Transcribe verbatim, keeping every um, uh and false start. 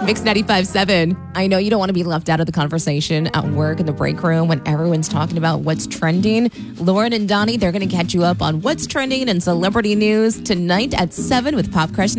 Mix ninety-five point seven. I know you don't want to be left out of the conversation at work in the break room when everyone's talking about what's trending. Lauren and Donnie, they're going to catch you up on what's trending and celebrity news tonight at seven with Pop Crush